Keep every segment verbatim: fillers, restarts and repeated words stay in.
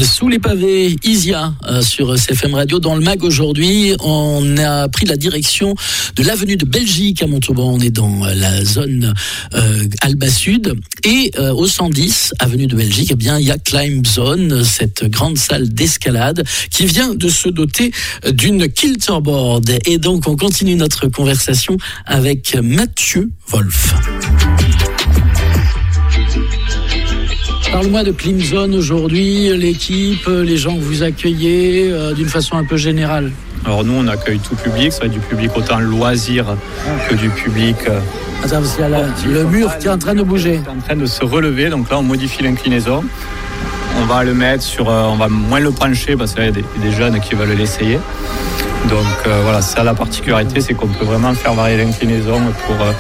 Sous les pavés, Isia euh, sur C F M Radio. Dans le mag aujourd'hui, on a pris la direction de l'avenue de Belgique à Montauban. On est dans la zone euh, Alba Sud. Et euh, au cent dix, avenue de Belgique, eh bien, il y a Climb Zone, cette grande salle d'escalade qui vient de se doter d'une kilterboard. Et donc, on continue notre conversation avec Mathieu Wolf. Parle-moi de Climb Zone aujourd'hui, l'équipe, les gens que vous accueillez euh, d'une façon un peu générale. Alors nous, on accueille tout public, ça va être du public autant loisir que du public... Euh, Attends, parce qu'il y a la, le mur qui est en train de bouger. Il est en train de se relever, donc là on modifie l'inclinaison. On va le mettre sur... Euh, on va moins le pencher parce qu'il y a des, des jeunes qui veulent l'essayer. Donc euh, voilà, ça la particularité, c'est qu'on peut vraiment faire varier l'inclinaison pour... Euh,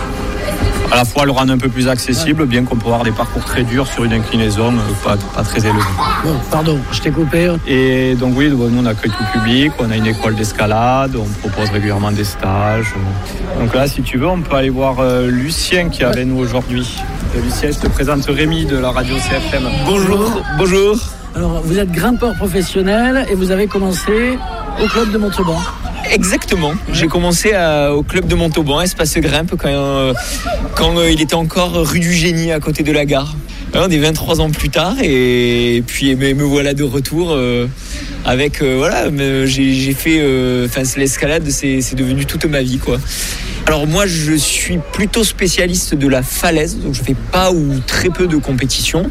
à la fois le rendre un peu plus accessible, bien qu'on peut avoir des parcours très durs sur une inclinaison pas, pas très élevée. Bon, pardon, je t'ai coupé. Et donc oui, nous on accueille tout le public, on a une école d'escalade, on propose régulièrement des stages. Donc là, si tu veux, on peut aller voir euh, Lucien qui est avec nous aujourd'hui. Et Lucien, je te présente Rémi de la radio C F M. Bonjour, bonjour. Alors, vous êtes grimpeur professionnel et vous avez commencé au club de Montauban. Exactement. Ouais. J'ai commencé à, au club de Montauban, Espace Grimpe, quand, euh, quand euh, il était encore rue du Génie, à côté de la gare. Alors, on est vingt-trois ans plus tard et, et puis me, me voilà de retour euh, avec euh, voilà. Me, j'ai, j'ai fait, enfin euh, l'escalade, c'est, c'est devenu toute ma vie quoi. Alors moi, je suis plutôt spécialiste de la falaise, donc je fais pas ou très peu de compétition.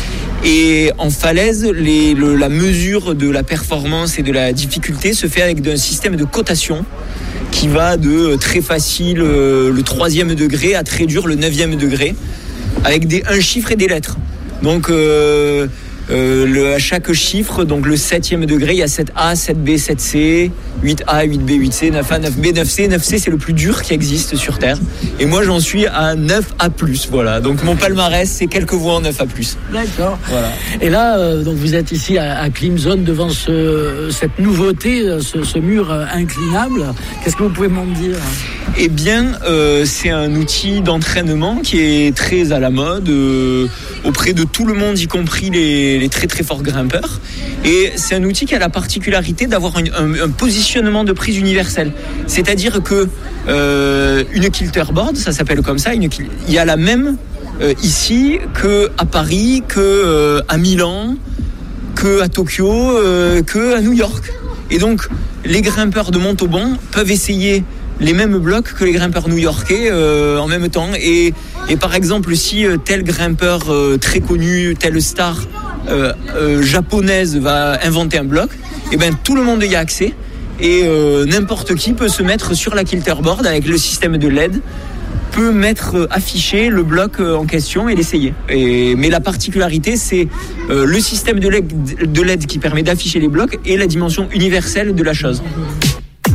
Et en falaise, les, le, la mesure de la performance et de la difficulté se fait avec un système de cotation qui va de très facile, euh, le troisième degré, à très dur, le neuvième degré, avec des, un chiffre et des lettres. Donc euh, euh, le, à chaque chiffre, donc le septième degré, il y a sept A, sept B, sept C, huit A, huit B, huit C, neuf A, neuf B, neuf C. neuf C, c'est le plus dur qui existe sur Terre. Et moi, j'en suis à neuf A plus, voilà. Donc mon palmarès, c'est quelques voix en neuf A plus. D'accord. Voilà. Et là, euh, donc vous êtes ici à, à Climb Zone devant ce, cette nouveauté, ce, ce mur inclinable. Qu'est-ce que vous pouvez m'en dire ? Eh bien, euh, c'est un outil d'entraînement qui est très à la mode euh, auprès de tout le monde, y compris les, les très très forts grimpeurs. Et c'est un outil qui a la particularité d'avoir un, un, un positionnement de prise universel. C'est-à-dire que euh, une kilterboard, ça s'appelle comme ça, une, il y a la même euh, ici qu'à Paris, qu'à euh, Milan, qu'à Tokyo, euh, qu'à New York. Et donc, les grimpeurs de Montauban peuvent essayer les mêmes blocs que les grimpeurs new-yorkais euh, en même temps. Et, et par exemple, si euh, tel grimpeur euh, très connu, telle star euh, euh, japonaise va inventer un bloc, et ben tout le monde y a accès. Et euh, n'importe qui peut se mettre sur la kilterboard avec le système de L E D, peut mettre euh, affiché le bloc euh, en question et l'essayer. Et, mais la particularité, c'est euh, le système de L E D, de L E D qui permet d'afficher les blocs et la dimension universelle de la chose.